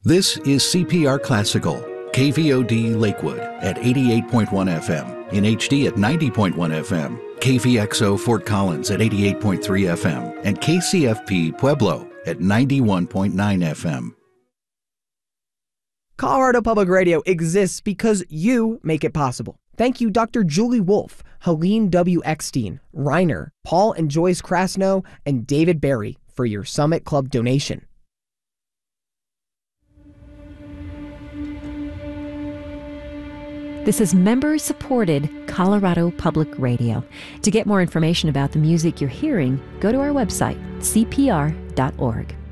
This is CPR Classical, KVOD Lakewood at 88.1 FM, in HD at 90.1 FM, KVXO Fort Collins at 88.3 FM, and KCFP Pueblo at 91.9 FM. Colorado Public Radio exists because you make it possible. Thank you, Dr. Julie Wolf, Helene W. Eckstein, Reiner, Paul and Joyce Krasno, and David Barry for your Summit Club donation. This is member-supported Colorado Public Radio. To get more information about the music you're hearing, go to our website, cpr.org.